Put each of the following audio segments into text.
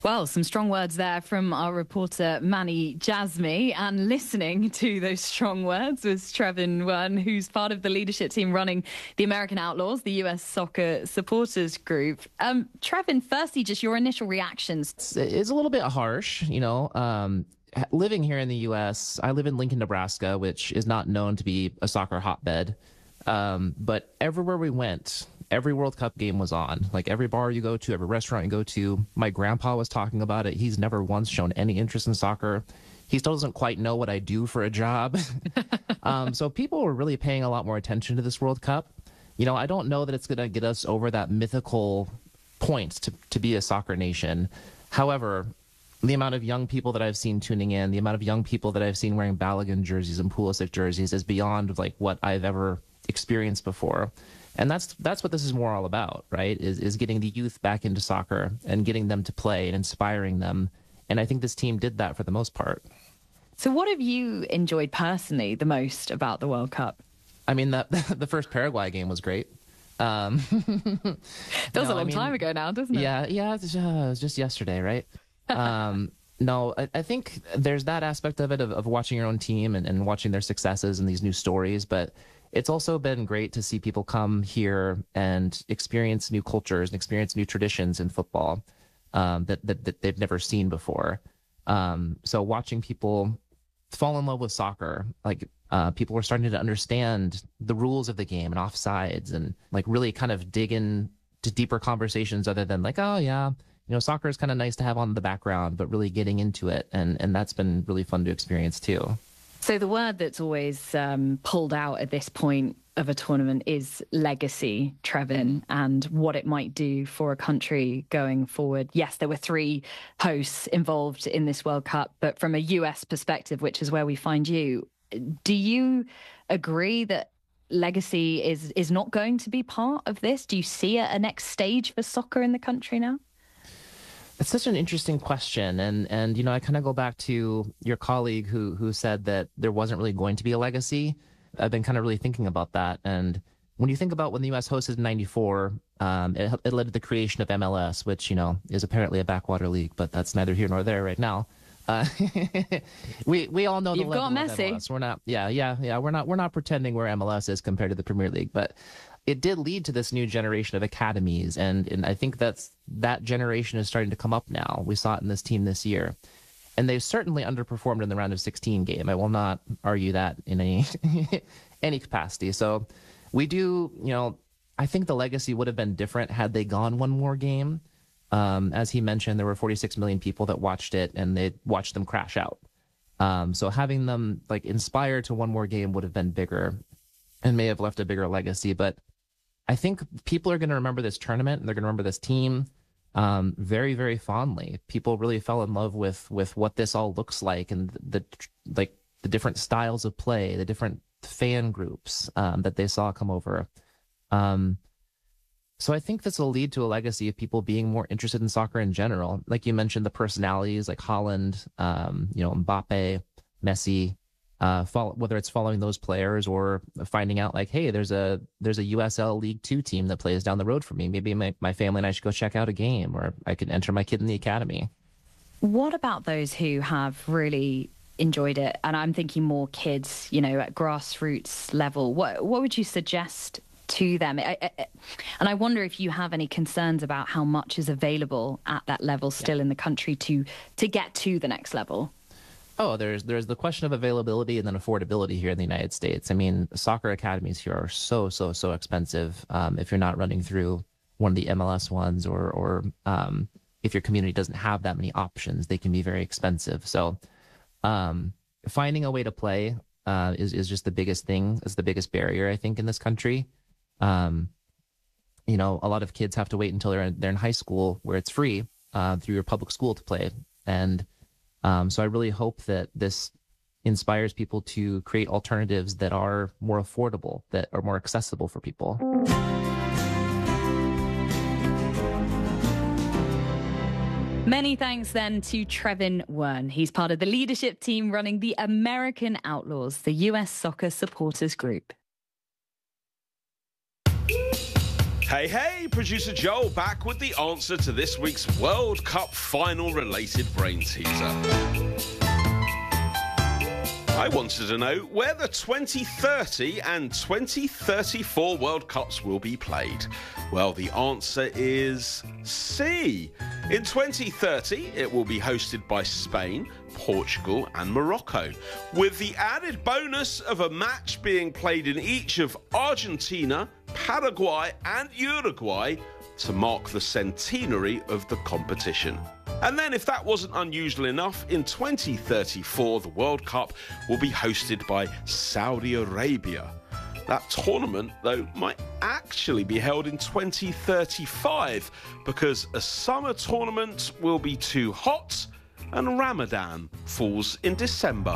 Well, some strong words there from our reporter Manny Jasmy. And listening to those strong words was Trevin Wearne, who's part of the leadership team running the American Outlaws, the US Soccer Supporters Group. Trevin, firstly, just your initial reactions. It's a little bit harsh, living here in the U.S., I live in Lincoln, Nebraska, which is not known to be a soccer hotbed. But everywhere we went, every World Cup game was on. Like every bar you go to, every restaurant you go to, my grandpa was talking about it. He's never once shown any interest in soccer. He still doesn't quite know what I do for a job. So people were really paying a lot more attention to this World Cup. I don't know that it's going to get us over that mythical point to be a soccer nation. However, the amount of young people that I've seen tuning in, the amount of young people that I've seen wearing Balogun jerseys and Pulisic jerseys is beyond like what I've ever experienced before. And that's what this is more all about, right? Is getting the youth back into soccer and getting them to play and inspiring them. And I think this team did that for the most part. So what have you enjoyed personally the most about the World Cup? I mean, the first Paraguay game was great. That was a long time ago now, doesn't it? Yeah, it was just yesterday, right? No, I think there's that aspect of it, of watching your own team and watching their successes and these new stories. But it's also been great to see people come here and experience new cultures and experience new traditions in football that they've never seen before. So watching people fall in love with soccer, like people were starting to understand the rules of the game and offsides and like really kind of dig into deeper conversations other than like, oh, yeah. Soccer is kind of nice to have on the background, but really getting into it. And that's been really fun to experience, too. So the word that's always pulled out at this point of a tournament is legacy, Trevin, and what it might do for a country going forward. Yes, there were 3 hosts involved in this World Cup, but from a US perspective, which is where we find you, do you agree that legacy is not going to be part of this? Do you see a next stage for soccer in the country now? It's such an interesting question. And I kind of go back to your colleague who said that there wasn't really going to be a legacy. I've been kind of really thinking about that. And when you think about when the U.S. hosted in 94, it led to the creation of MLS, which, is apparently a backwater league, but that's neither here nor there right now. We all know the level of MLS. We're not, we're not pretending where MLS is compared to the Premier League, but it did lead to this new generation of academies, and I think that generation is starting to come up now. We saw it in this team this year, and they've certainly underperformed in the round of 16 game. I will not argue that in any capacity. So we do, I think the legacy would have been different had they gone one more game. As he mentioned, there were 46 million people that watched it, and they watched them crash out. So having them like inspire to one more game would have been bigger and may have left a bigger legacy. But I think people are going to remember this tournament and they're going to remember this team very, very fondly. People really fell in love with what this all looks like and the different styles of play, the different fan groups that they saw come over. So I think this will lead to a legacy of people being more interested in soccer in general. Like you mentioned, the personalities like Haaland, Mbappe, Messi. Whether it's following those players or finding out like, hey, there's a USL League 2 team that plays down the road from me. Maybe my family and I should go check out a game, or I could enter my kid in the academy. What about those who have really enjoyed it? And I'm thinking more kids, at grassroots level. What would you suggest to them? And I wonder if you have any concerns about how much is available at that level still in the country to get to the next level. Oh, there's the question of availability and then affordability here in the United States. I mean, soccer academies here are so expensive. If you're not running through one of the MLS ones, or if your community doesn't have that many options, they can be very expensive. So finding a way to play is just the biggest thing. Is the biggest barrier, I think, in this country. A lot of kids have to wait until they're in high school where it's free through your public school to play. And so I really hope that this inspires people to create alternatives that are more affordable, that are more accessible for people. Many thanks then to Trevin Wearne. He's part of the leadership team running the American Outlaws, the US Soccer Supporters Group. Hey, hey, producer Joel back with the answer to this week's World Cup final related brain teaser. I wanted to know where the 2030 and 2034 World Cups will be played. Well, the answer is C. In 2030, it will be hosted by Spain, Portugal and Morocco, with the added bonus of a match being played in each of Argentina, Paraguay and Uruguay to mark the centenary of the competition. And then, if that wasn't unusual enough, in 2034 the World Cup will be hosted by Saudi Arabia. That tournament, though, might actually be held in 2035 because a summer tournament will be too hot and Ramadan falls in December.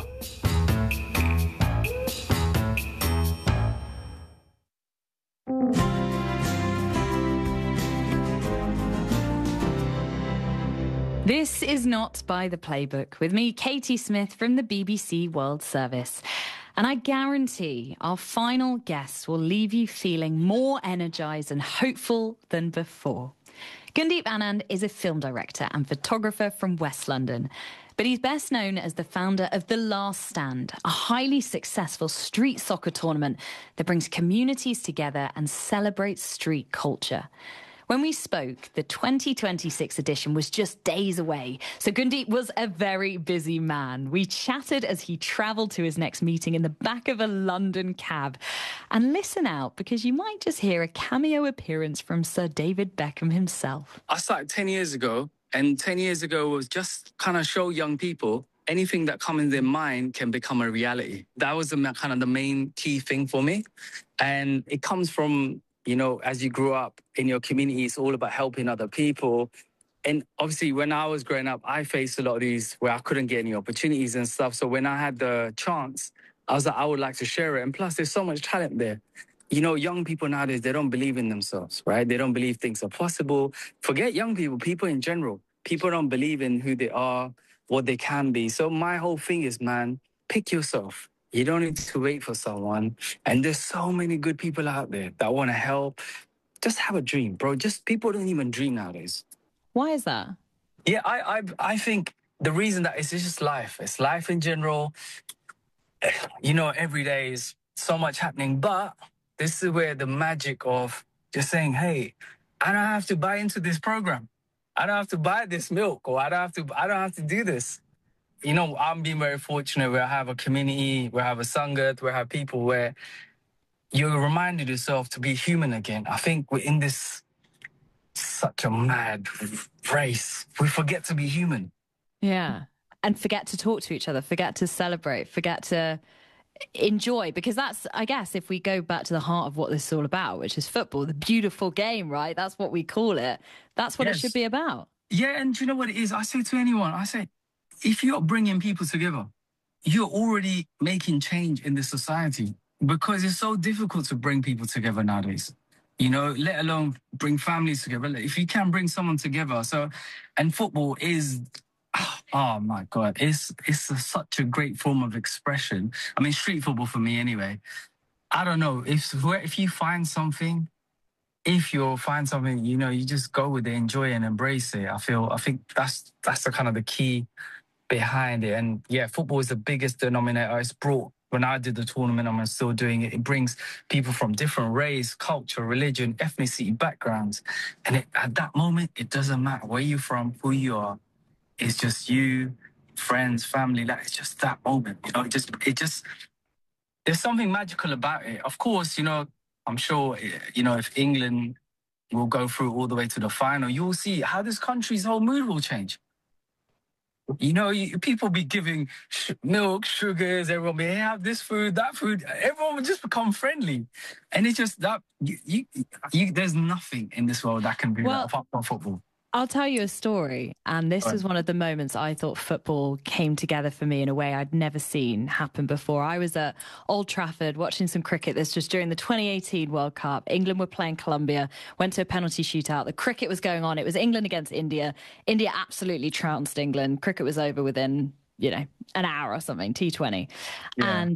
This is Not by the Playbook, with me, Katie Smith, from the BBC World Service. And I guarantee our final guests will leave you feeling more energised and hopeful than before. Gundeep Anand is a film director and photographer from West London, but he's best known as the founder of The Last Stand, a highly successful street soccer tournament that brings communities together and celebrates street culture. When we spoke, the 2026 edition was just days away, so Gundeep was a very busy man. We chatted as he travelled to his next meeting in the back of a London cab. And listen out, because you might just hear a cameo appearance from Sir David Beckham himself. I started 10 years ago, and 10 years ago was just kind of show young people anything that comes in their mind can become a reality. That was kind of the main key thing for me. And it comes from, you know, as you grew up in your community, it's all about helping other people. And obviously, when I was growing up, I faced a lot of these where I couldn't get any opportunities and stuff. So when I had the chance, I was like, I would like to share it. And plus, there's so much talent there. You know, young people nowadays, they don't believe in themselves, right? They don't believe things are possible. Forget young people, people in general. People don't believe in who they are, what they can be. So my whole thing is, man, pick yourself. You don't need to wait for someone. And there's so many good people out there that want to help. Just have a dream, bro. Just people don't even dream nowadays. Why is that? Yeah, I think the reason that it's just life. It's life in general. You know, every day is so much happening. But this is where the magic of just saying, hey, I don't have to buy into this program. I don't have to buy this milk, or I don't have to do this. You know, I'm being very fortunate where I have a community, where I have a Sangat, where I have people where you're reminded yourself to be human again. I think we're in this such a mad race. We forget to be human. Yeah. And forget to talk to each other, forget to celebrate, forget to enjoy. Because that's, I guess, if we go back to the heart of what this is all about, which is football, the beautiful game, right? That's what we call it. That's what it should be about. Yeah, and do you know what it is? I say to anyone, I say, if you're bringing people together, you're already making change in the society, because it's so difficult to bring people together nowadays, you know, let alone bring families together. If you can bring someone together. So, and football is, oh my God, it's such a great form of expression. I mean, street football for me anyway. I don't know, if you find something, you know, you just go with it, enjoy it and embrace it. I think that's the kind of the key behind it. And yeah, football is the biggest denominator. It's brought, when I did the tournament, I'm still doing it, it brings people from different race, culture, religion, ethnicity, backgrounds. And at that moment, it doesn't matter where you're from, who you are. It's just you, friends, family. Like, it's just that moment, you know, it just, there's something magical about it. Of course, you know, I'm sure, you know, if England will go through all the way to the final, you will see how this country's whole mood will change. You know, people be giving milk, sugars, everyone be, hey, have this food, that food. Everyone would just become friendly. And it's just that, there's nothing in this world that can be that apart from football. I'll tell you a story, and this is one of the moments I thought football came together for me in a way I'd never seen happen before. I was at Old Trafford watching some cricket. This was during the 2018 World Cup. England were playing Colombia, went to a penalty shootout. The cricket was going on. It was England against India. India absolutely trounced England. Cricket was over within, you know, an hour or something, T20. Yeah. And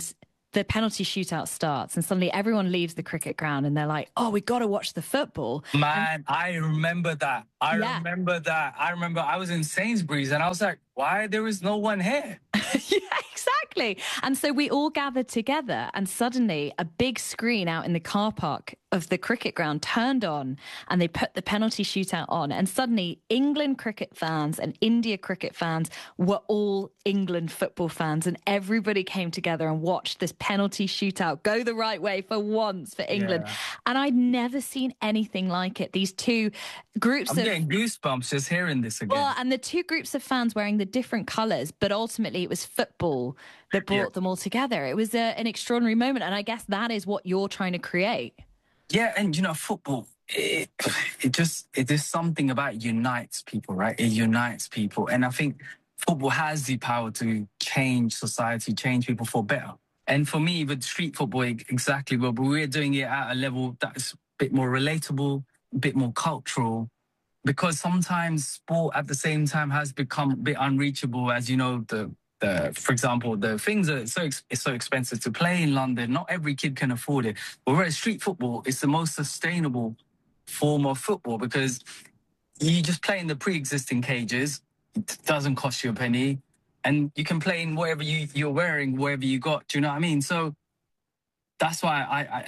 the penalty shootout starts and suddenly everyone leaves the cricket ground and they're like, oh, we got to watch the football. Man, I remember that. I remember I was in Sainsbury's and I was like, why there is no one here? Yeah, exactly. And so we all gathered together and suddenly a big screen out in the car park of the cricket ground turned on and they put the penalty shootout on. And suddenly England cricket fans and India cricket fans were all England football fans. And everybody came together and watched this penalty shootout go the right way for once for England. Yeah. And I'd never seen anything like it. These two groups I'm getting goosebumps just hearing this again. Well, and the two groups of fans wearing the different colours, but ultimately it was football that brought them all together. It was an extraordinary moment. And I guess that is what you're trying to create. Yeah, and you know, football, it is something about it unites people, right? It unites people. And I think football has the power to change society, change people for better. And for me, with street football, exactly, well, but we're doing it at a level that's a bit more relatable, a bit more cultural, because sometimes sport at the same time has become a bit unreachable, as you know, for example, the things are so expensive to play in London. Not every kid can afford it. But whereas street football is the most sustainable form of football because you just play in the pre-existing cages. It doesn't cost you a penny. And you can play in whatever you're wearing, whatever you got. Do you know what I mean? So that's why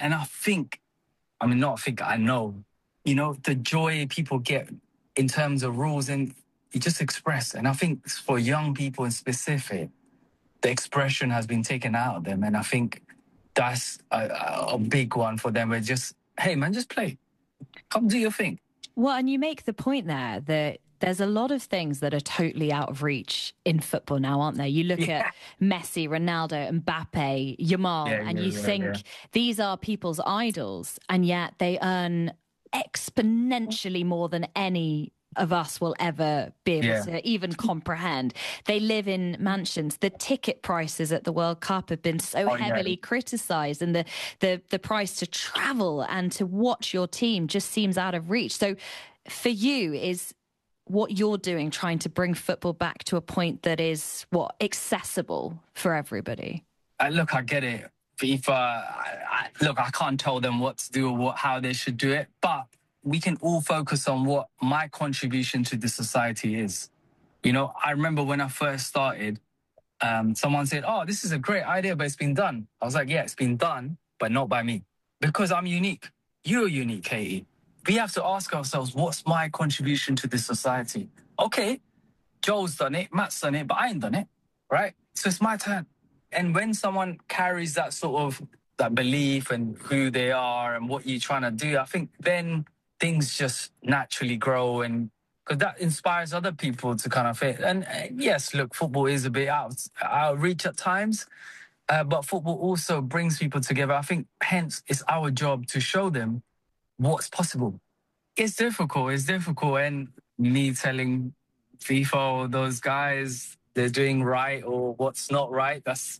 I know, you know, the joy people get in terms of rules and you just express. And I think for young people in specific, the expression has been taken out of them. And I think that's a big one for them. Where just, hey, man, just play. Come do your thing. Well, and you make the point there that there's a lot of things that are totally out of reach in football now, aren't there? You look at Messi, Ronaldo, Mbappe, Yamal, and you think these are people's idols, and yet they earn exponentially more than any of us will ever be able to even comprehend. They live in mansions. The ticket prices at the World Cup have been so heavily criticised, and the price to travel and to watch your team just seems out of reach. So for you, is what you're doing trying to bring football back to a point that is accessible for everybody? Look, I get it. FIFA, look, I can't tell them what to do or how they should do it, but we can all focus on what my contribution to the society is. You know, I remember when I first started, someone said, oh, this is a great idea, but it's been done. I was like, yeah, it's been done, but not by me. Because I'm unique. You're unique, Katie. We have to ask ourselves, what's my contribution to this society? Okay, Joel's done it, Matt's done it, but I ain't done it, right? So it's my turn. And when someone carries that sort of that belief and who they are and what you're trying to do, I think then things just naturally grow, and because that inspires other people to kind of fit. And yes, look, football is a bit out of reach at times, but football also brings people together. I think hence it's our job to show them what's possible. It's difficult, and me telling FIFA or those guys they're doing right or what's not right, that's,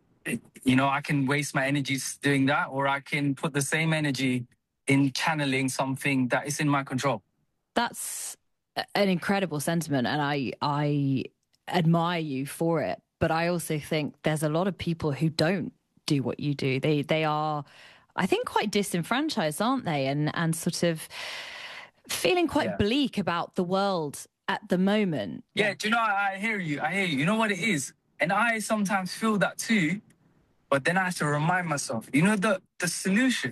you know, I can waste my energy doing that, or I can put the same energy in channeling something that is in my control. That's an incredible sentiment, and I admire you for it. But I also think there's a lot of people who don't do what you do. They are, I think, quite disenfranchised, aren't they? And sort of feeling quite bleak about the world at the moment. Yeah, do you know, I hear you. You know what it is? And I sometimes feel that too, but then I have to remind myself, you know, the solution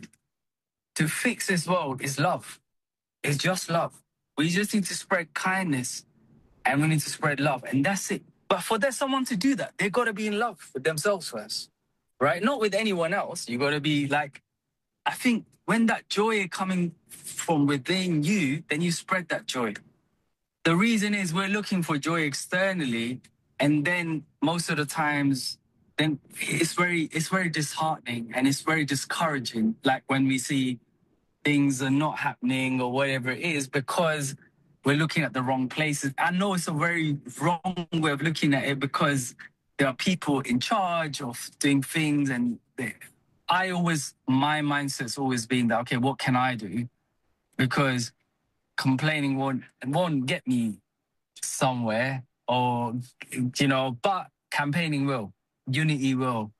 to fix this world is love. It's just love. We just need to spread kindness and we need to spread love, and that's it. But for someone to do that, they got to be in love with themselves first, right? Not with anyone else. You got to be like, I think when that joy is coming from within you, then you spread that joy. The reason is we're looking for joy externally, and then most of the times, then it's very disheartening and it's very discouraging. Like when we see things are not happening or whatever it is, because we're looking at the wrong places. I know it's a very wrong way of looking at it because there are people in charge of doing things, and my mindset's always been that, okay, what can I do? Because complaining won't get me somewhere, or, you know, but campaigning will, unity will.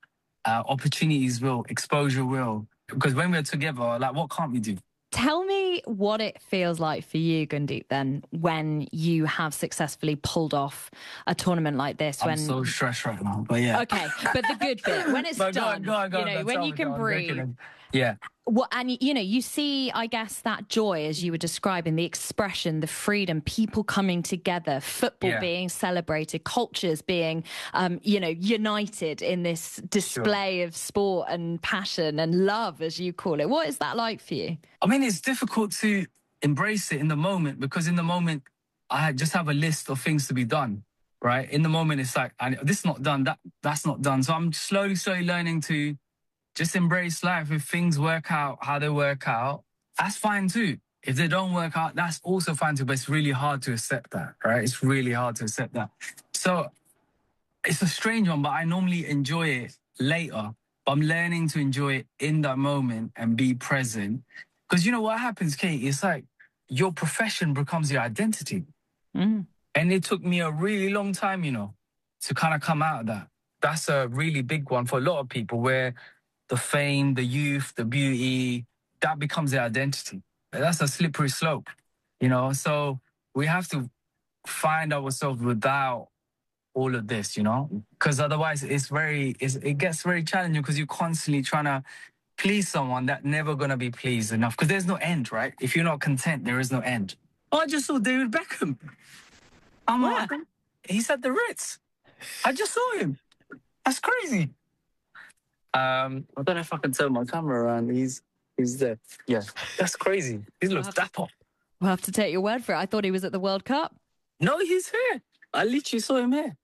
opportunities will, exposure will. Because when we're together, like, what can't we do? Tell me what it feels like for you, Gundeep, then, when you have successfully pulled off a tournament like this. I'm so stressed right now, but yeah. Okay, but the good bit, when it's done, when you can breathe. Yeah. Well, and, you see, I guess, that joy, as you were describing, the expression, the freedom, people coming together, football being celebrated, cultures being, united in this display of sport and passion and love, as you call it. What is that like for you? I mean, it's difficult to embrace it in the moment, because in the moment, I just have a list of things to be done, right? In the moment, it's like, this is not done, that's not done. So I'm slowly learning to just embrace life. If things work out how they work out, that's fine too. If they don't work out, that's also fine too. But it's really hard to accept that, right? It's really hard to accept that. So it's a strange one, but I normally enjoy it later. But I'm learning to enjoy it in that moment and be present. Because you know what happens, Kate? It's like your profession becomes your identity. And it took me a really long time, to kind of come out of that. That's a really big one for a lot of people, where the fame, the youth, the beauty, that becomes their identity. That's a slippery slope, So we have to find ourselves without all of this, Because otherwise it gets very challenging, because you're constantly trying to please someone that's never going to be pleased enough, because there's no end, right? If you're not content, there is no end. Oh, I just saw David Beckham. I'm like, he's at the Ritz. I just saw him. That's crazy. I don't know if I can turn my camera around. He's there. Yeah, that's crazy. He looks dapper. We'll have to take your word for it. I thought he was at the World Cup. No, he's here. I literally saw him here.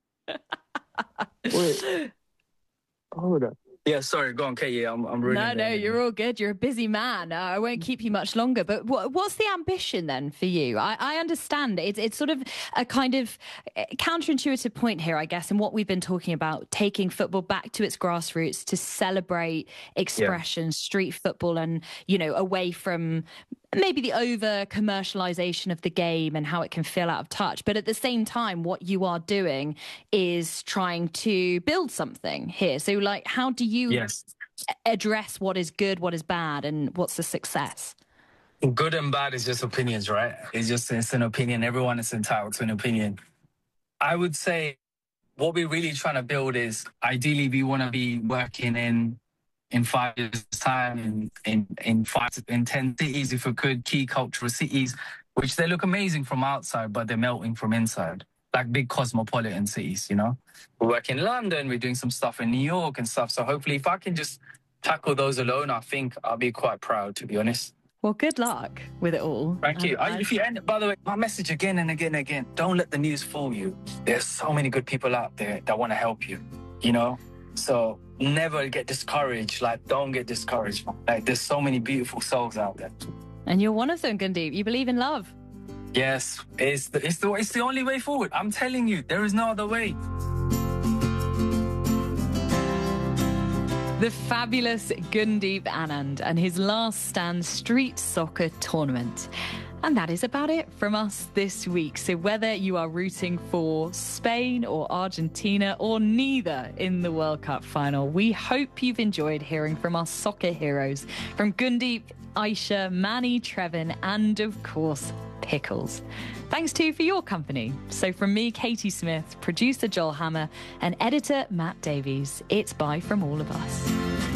Wait. Hold up. Yeah, sorry. Go on, Kate. Yeah, I'm really... No, you're all good. You're a busy man. I won't keep you much longer. But what's the ambition then for you? I understand. It's sort of a kind of counterintuitive point here, I guess, in what we've been talking about, taking football back to its grassroots to celebrate expression, street football, and, away from maybe the over commercialization of the game and how it can feel out of touch. But at the same time, what you are doing is trying to build something here. So, like, how do you address what is good, what is bad, and what's the success? Good and bad is just opinions, right? It's an opinion. Everyone is entitled to an opinion. I would say what we're really trying to build is, ideally, we want to be working in 5 years' time in 10 cities, if we could, key cultural cities, which they look amazing from outside, but they're melting from inside, like big cosmopolitan cities, We work in London, we're doing some stuff in New York and stuff. So hopefully if I can just tackle those alone, I think I'll be quite proud, to be honest. Well, good luck with it all. Thank you. If you end, by the way, my message again and again and again, don't let the news fool you. There's so many good people out there that want to help you, So never get discouraged. Like, don't get discouraged. Like, there's so many beautiful souls out there. And you're one of them, Gundeep. You believe in love. Yes, it's the only way forward. I'm telling you, there is no other way. The fabulous Gundeep Anand and his last stand street soccer tournament. And that is about it from us this week. So whether you are rooting for Spain or Argentina or neither in the World Cup final, we hope you've enjoyed hearing from our soccer heroes, from Gundeep, Aisha, Manny, Trevin, and of course, Pickles. Thanks too for your company. So from me, Katie Smith, producer Joel Hammer, and editor Matt Davies, it's bye from all of us.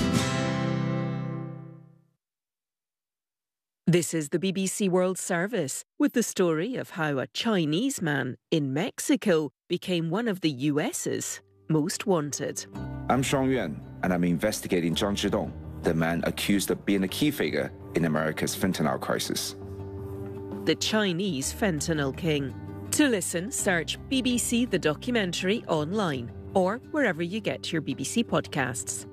This is the BBC World Service, with the story of how a Chinese man in Mexico became one of the US's most wanted. I'm Sean Yuan, and I'm investigating Zhang Zhidong, the man accused of being a key figure in America's fentanyl crisis. The Chinese Fentanyl King. To listen, search BBC The Documentary online or wherever you get your BBC podcasts.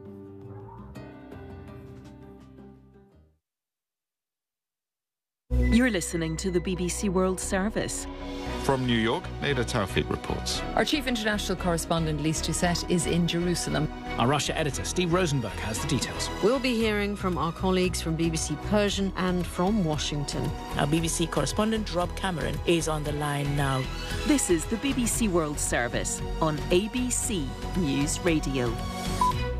You're listening to the BBC World Service. From New York, Neda Tawfiq reports. Our chief international correspondent, Lise Doucette, is in Jerusalem. Our Russia editor, Steve Rosenberg, has the details. We'll be hearing from our colleagues from BBC Persian and from Washington. Our BBC correspondent, Rob Cameron, is on the line now. This is the BBC World Service on ABC News Radio.